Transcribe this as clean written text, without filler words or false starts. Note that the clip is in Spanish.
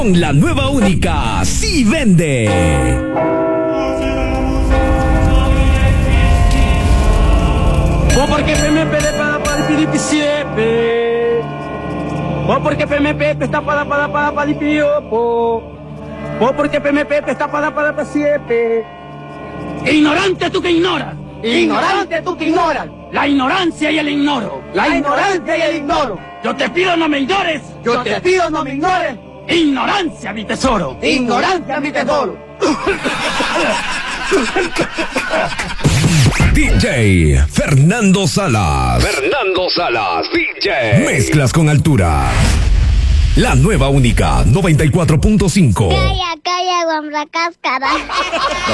La nueva única sí vende. O porque PMP de para el Filipisiete. O porque PMP te está para el Piopo. O porque PMP te está para siete. Ignorante tú que ignoras. Ignorante tú que ignoras. La ignorancia y el ignoro. La ignorancia y el ignoro. Yo te pido no me ignores. Yo te pido no me ignores. Ignorancia, mi tesoro. Ignorancia, mi tesoro. DJ Fernando Salas. Fernando Salas, DJ. Mezclas con altura. La nueva única 94.5. Calla, calla, guambra cáscara.